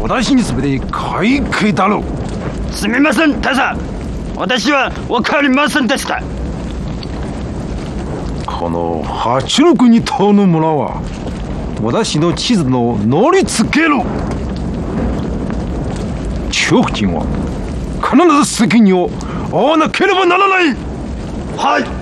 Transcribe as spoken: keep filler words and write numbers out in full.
私に全て開会だろう。 すみません大佐、私は分かりませんでした。 この八六二島の村は私の地図の乗りつける。中国人は必ず責任を負わなければならない。 はい。